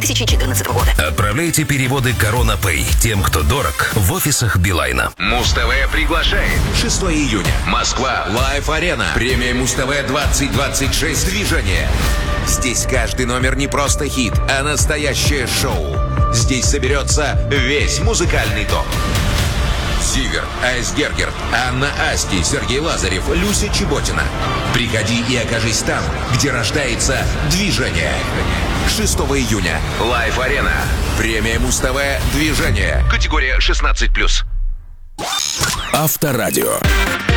2014 года. Отправляйте переводы Корона Пэй тем, кто дорог, в офисах Билайна. Муз-ТВ приглашает. 6 июня. Москва. Лайв-арена. Премия Муз-ТВ 2026. Движение. Здесь каждый номер не просто хит, а настоящее шоу. Здесь соберется весь музыкальный топ. Зиверт, Айсгергер, Анна Асти, Сергей Лазарев, Люся Чеботина. Приходи и окажись там, где рождается движение. 6 июня. Лайв-арена. Премия Муз-ТВ «Движение». Категория 16+. Авторадио.